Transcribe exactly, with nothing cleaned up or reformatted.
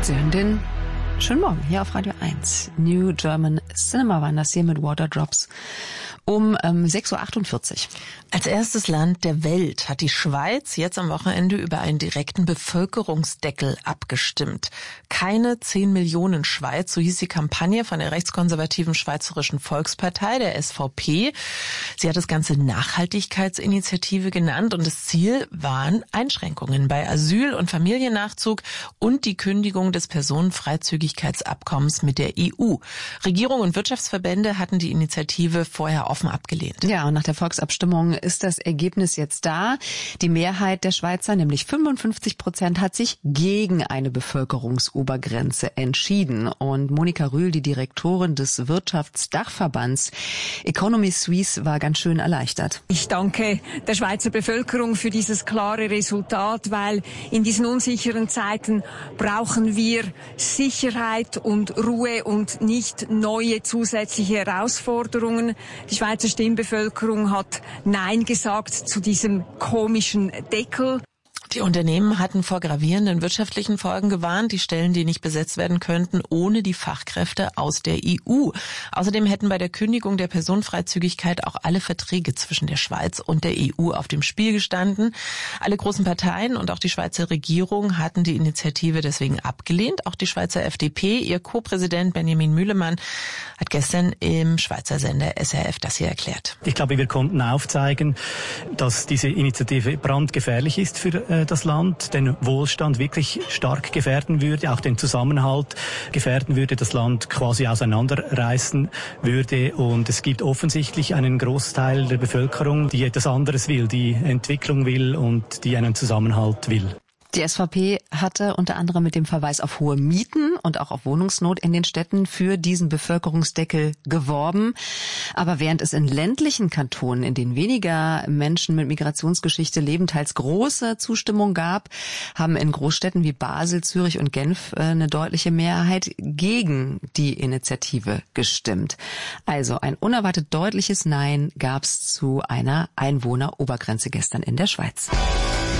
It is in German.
Sie hören den schönen Morgen hier auf Radio eins. New German Cinema waren das hier mit Waterdrops um ähm, sechs Uhr achtundvierzig. Als erstes Land der Welt hat die Schweiz jetzt am Wochenende über einen direkten Bevölkerungsdeckel abgestimmt. Keine zehn Millionen Schweiz, so hieß die Kampagne von der rechtskonservativen Schweizerischen Volkspartei, der S V P. Sie hat das Ganze Nachhaltigkeitsinitiative genannt und das Ziel waren Einschränkungen bei Asyl- und Familiennachzug und die Kündigung des Personenfreizügigkeitsabkommens mit der E U. Regierung und Wirtschaftsverbände hatten die Initiative vorher offen abgelehnt. Ja, und nach der Volksabstimmung ist das Ergebnis jetzt da. Die Mehrheit der Schweizer, nämlich fünfundfünfzig Prozent, hat sich gegen eine Bevölkerungsobergrenze entschieden. Und Monika Rühl, die Direktorin des Wirtschaftsdachverbands Economy Suisse, war ganz schön erleichtert. Ich danke der Schweizer Bevölkerung für dieses klare Resultat, weil in diesen unsicheren Zeiten brauchen wir Sicherheit und Ruhe und nicht neue zusätzliche Herausforderungen. Die Schweizer Stimmbevölkerung hat Nein gesagt zu diesem komischen Deckel. Die Unternehmen hatten vor gravierenden wirtschaftlichen Folgen gewarnt, die Stellen, die nicht besetzt werden könnten, ohne die Fachkräfte aus der E U. Außerdem hätten bei der Kündigung der Personenfreizügigkeit auch alle Verträge zwischen der Schweiz und der E U auf dem Spiel gestanden. Alle großen Parteien und auch die Schweizer Regierung hatten die Initiative deswegen abgelehnt. Auch die Schweizer F D P, ihr Co-Präsident Benjamin Mühlemann, hat gestern im Schweizer Sender S R F das hier erklärt. Ich glaube, wir konnten aufzeigen, dass diese Initiative brandgefährlich ist für äh, das Land, den Wohlstand wirklich stark gefährden würde, auch den Zusammenhalt gefährden würde, das Land quasi auseinanderreißen würde. Und es gibt offensichtlich einen Großteil der Bevölkerung, die etwas anderes will, die Entwicklung will und die einen Zusammenhalt will. Die S V P hatte unter anderem mit dem Verweis auf hohe Mieten und auch auf Wohnungsnot in den Städten für diesen Bevölkerungsdeckel geworben. Aber während es in ländlichen Kantonen, in denen weniger Menschen mit Migrationsgeschichte leben, teils große Zustimmung gab, haben in Großstädten wie Basel, Zürich und Genf eine deutliche Mehrheit gegen die Initiative gestimmt. Also ein unerwartet deutliches Nein gab es zu einer Einwohnerobergrenze gestern in der Schweiz.